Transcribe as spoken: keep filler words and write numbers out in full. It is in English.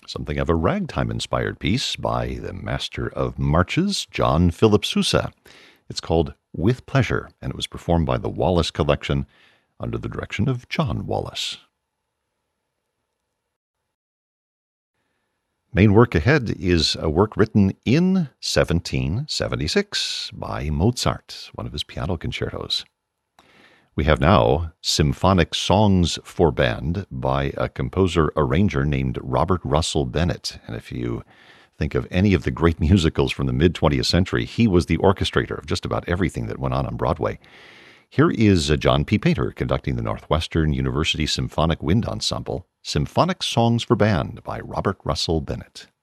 Something of a ragtime-inspired piece by the master of marches, John Philip Sousa. It's called With Pleasure, and it was performed by the Wallace Collection under the direction of John Wallace. Main work ahead is a work written in seventeen seventy-six by Mozart, one of his piano concertos. We have now Symphonic Songs for Band by a composer-arranger named Robert Russell Bennett. And if you think of any of the great musicals from the mid-twentieth century, he was the orchestrator of just about everything that went on on Broadway. Here is John P. Painter conducting the Northwestern University Symphonic Wind Ensemble, Symphonic Songs for Band by Robert Russell Bennett.